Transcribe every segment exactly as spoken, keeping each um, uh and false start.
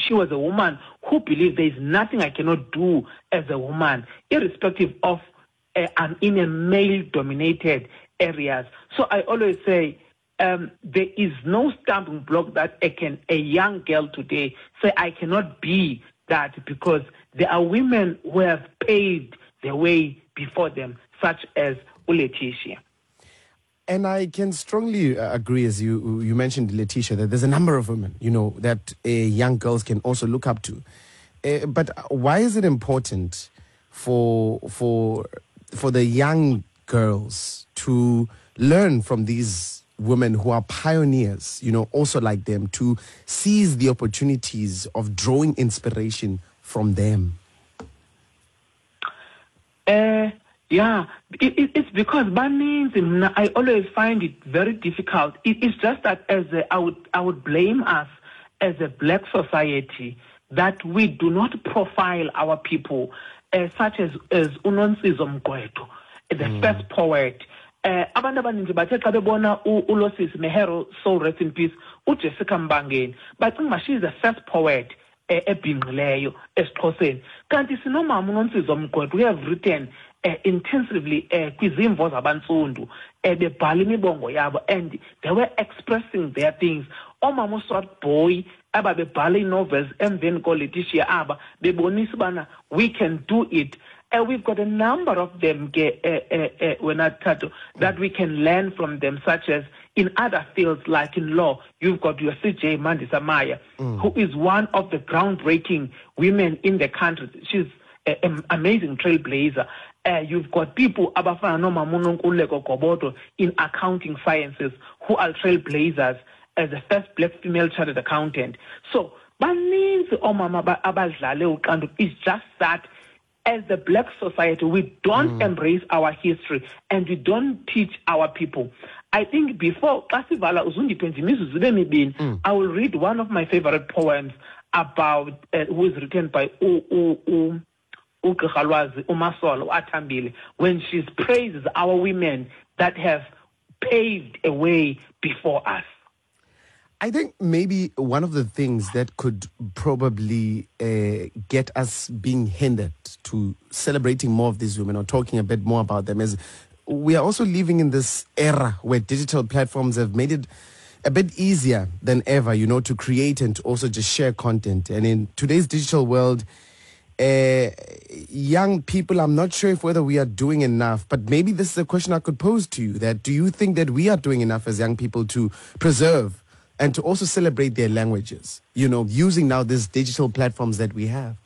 she was a woman who believed there is nothing I cannot do as a woman, irrespective of uh, I'm in a male-dominated areas. So I always say um, there is no stumbling block that a, can, a young girl today say I cannot be that, because there are women who have paved the way before them, such as Letitia. And I can strongly uh, agree, as you you mentioned, Letitia, that there's a number of women, you know, that uh, young girls can also look up to. Uh, but why is it important for for for the young girls to learn from these women who are pioneers, you know, also like them, to seize the opportunities of drawing inspiration from them? Uh, yeah, it, it, it's because I always find it very difficult. It, it's just that as a, I would I would blame us as a black society that we do not profile our people, uh, such as as Unonsizo Mgwetho, the mm. first poet. Abantu abaninzi bathe xa bebona uLosisi Mehero, soul rest in peace, uJessica Mbangeni, bacinga she's the first poet ebhinqileyo esiXhoseni. Kanti sinomama uNonsizo Mgwetho, we have written uh, intensively uh, kwizimvo zabantsundu, uh, bebhala imibongo yabo, and they were expressing their things. Omama uSwart Boy aba bebhala inovels emveni koLetitia aba bebonisa bana we can do it. Uh, we've got a number of them uh, uh, uh, when I tattoo, that we can learn from them, such as in other fields like in law. You've got your C J Mandisa Maya, mm. who is one of the groundbreaking women in the country. She's an amazing trailblazer. Uh, you've got people abafana no Mamunonkuleko Koboto in accounting sciences who are trailblazers as the first black female chartered accountant. So, baninzi omama abadlale uqanduva. It's just that as the black society, we don't mm. embrace our history and we don't teach our people. I think before mm. I will read one of my favorite poems about uh, who is written by U, U, U, Umasolo Atambile, when she praises our women that have paved a way before us. I think maybe one of the things that could probably uh, get us being hindered to celebrating more of these women or talking a bit more about them is we are also living in this era where digital platforms have made it a bit easier than ever, you know, to create and to also just share content. And in today's digital world, uh, young people, I'm not sure if whether we are doing enough, but maybe this is a question I could pose to you, that do you think that we are doing enough as young people to preserve and to also celebrate their languages, you know, using now these digital platforms that we have?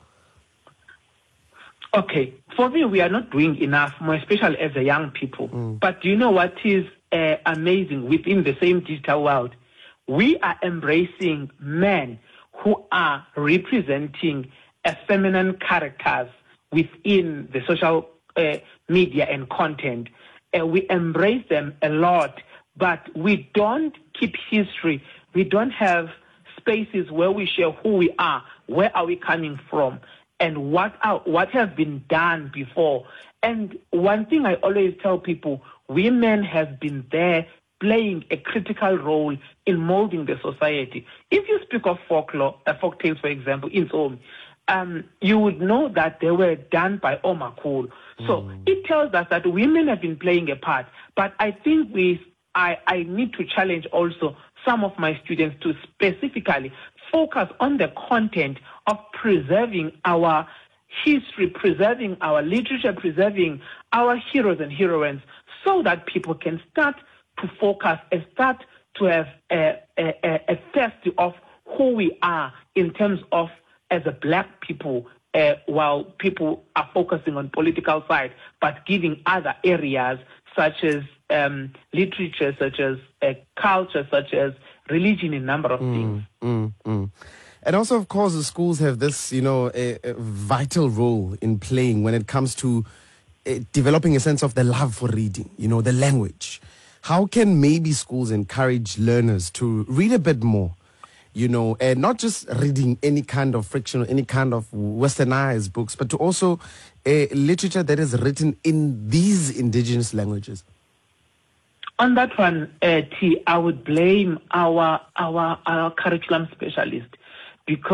Okay, for me, we are not doing enough, more especially as a young people. Mm. But do you know what is uh, amazing within the same digital world? We are embracing men who are representing a feminine characters within the social uh, media and content. Uh, we embrace them a lot, but we don't keep history. We don't have spaces where we share who we are, where are we coming from, and what are, what has been done before. And one thing I always tell people, women have been there playing a critical role in molding the society. If you speak of folklore, uh, folktales, for example, in Somi, um, you would know that they were done by Omakul. So mm. it tells us that women have been playing a part. But I think we, I, I need to challenge also some of my students to specifically focus on the content of preserving our history, preserving our literature, preserving our heroes and heroines, so that people can start to focus and start to have a, a, a thirst of who we are in terms of as a black people, uh, while people are focusing on political side, but giving other areas such as um, literature, such as uh, culture, such as religion, a number of mm, things. Mm, mm. And also, of course, the schools have this, you know, a, a vital role in playing when it comes to uh, developing a sense of the love for reading, you know, the language. How can maybe schools encourage learners to read a bit more, you know, and not just reading any kind of fictional, any kind of westernized books, but to also a uh, literature that is written in these indigenous languages? On that one, uh, T, I would blame our, our, our curriculum specialist, because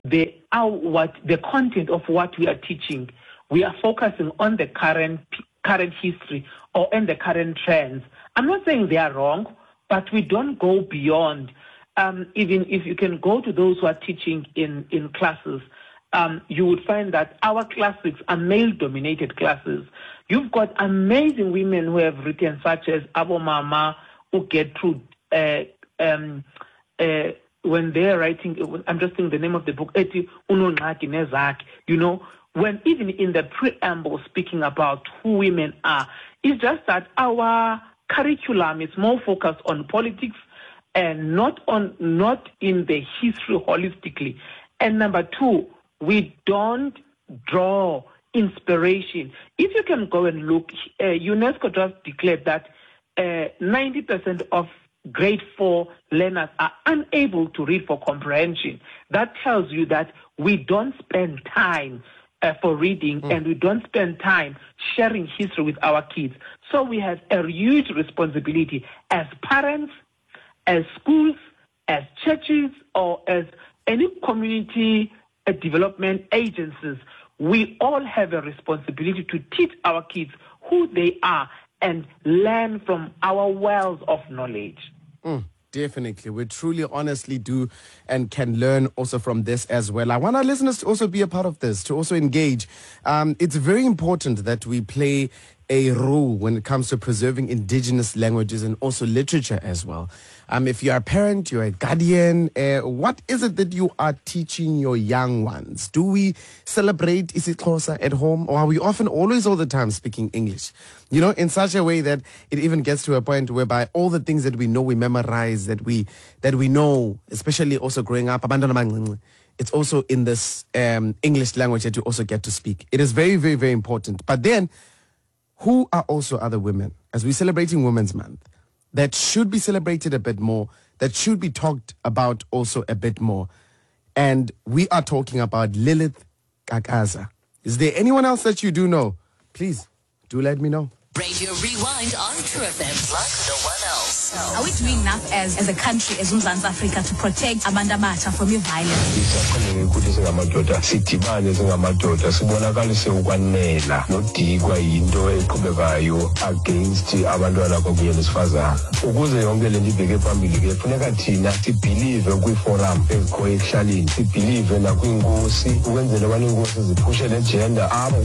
the our, what the content of what we are teaching. We are focusing on the current current history or in the current trends. I'm not saying they are wrong, but we don't go beyond. Um, even if you can go to those who are teaching in, in classes, um, you would find that our classics are male-dominated classes. You've got amazing women who have written, such as Abo Mama, who get through, uh, um, uh, when they're writing, I'm just saying the name of the book, you know, when even in the preamble speaking about who women are, it's just that our curriculum is more focused on politics and not on not in the history holistically. And number two, we don't draw inspiration. If you can go and look, uh, UNESCO just declared that uh, ninety percent of grade four learners are unable to read for comprehension. That tells you that we don't spend time uh, for reading mm. and we don't spend time sharing history with our kids. So we have a huge responsibility as parents, as schools, as churches, or as any community uh, development agencies. We all have a responsibility to teach our kids who they are and learn from our wells of knowledge. Mm, definitely. We truly, honestly do and can learn also from this as well. I want our listeners to also be a part of this, to also engage. Um, it's very important that we play a role when it comes to preserving indigenous languages and also literature as well. Um, if you are a parent, you're a guardian, uh, what is it that you are teaching your young ones? Do we celebrate isiXhosa at home, or are we often always all the time speaking English? You know, in such a way that it even gets to a point whereby all the things that we know, we memorize, that we that we know, especially also growing up, it's also in this um, English language that you also get to speak. It is very, very, very important. But then, who are also other women, as we're celebrating Women's Month, that should be celebrated a bit more, that should be talked about also a bit more? And we are talking about Lilith Kakaza. Is there anyone else that you do know? Please, do let me know. Radio Rewind on True F M. Like no one else. Are we doing enough as, as a country, as Mzansi Africa, to protect Amanda Mata from your violence? Sidibane singamadoda sibonakalise ukwanela nodikwa yinto eqhubekayo against abantwana bokuye besifazana. Ukuze yonke le nto ibheke phambili ke kufuneka thina sibelieve kwi-forum ekho ekuhlaleni, sibelieve nakwinkosi ukwenzela abantu inkosi ziphushe le gender abo